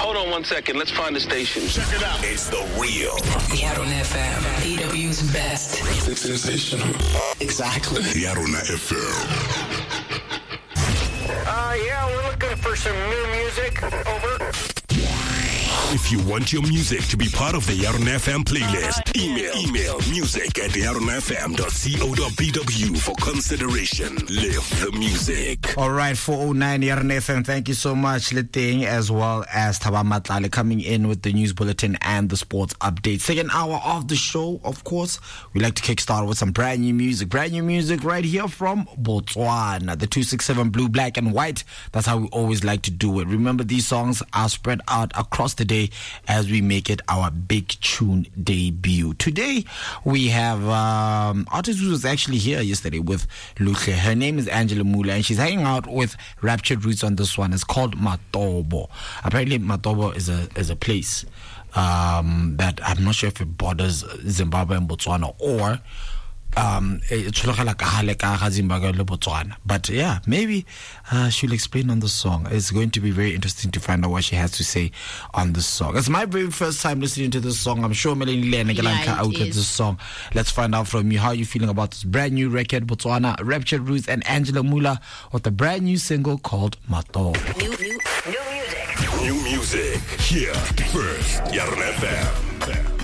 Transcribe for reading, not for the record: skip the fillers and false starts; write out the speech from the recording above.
Hold on 1 second. Let's find the station. Check it out. It's the real Yarona FM, EW's best. It's sensational. Exactly. Yarona FM. Yeah, we're looking for some new music. Over. If you want your music to be part of the Yarona FM playlist, email music@yaronafm.co.bw for consideration. Live the music. All right, 409 Yarona FM. Thank you so much, Liting, as well as Thaba Matlale coming in with the news bulletin and the sports update. Second hour of the show, of course, we like to kickstart with some brand new music right here from Botswana. The 267 blue, black, and white. That's how we always like to do it. Remember, these songs are spread out across the day as we make it our big tune debut. Today we have artist who was actually here yesterday with Luhle. Her name is Angela Mula, and she's hanging out with Raptured Roots on this one. It's called Matobo. Apparently Matobo is a place that I'm not sure if it borders Zimbabwe and Botswana, or but yeah, maybe she'll explain on the song. It's going to be very interesting to find out what she has to say on the song. It's my very first time listening to this song. I'm sure Melanie Lenagelanka out with this song. Let's find out from you how you feeling about this brand new record. Botswana, Raptured Roots, and Angela Mula with a brand new single called Mato. New music. New music here first. Yarona FM.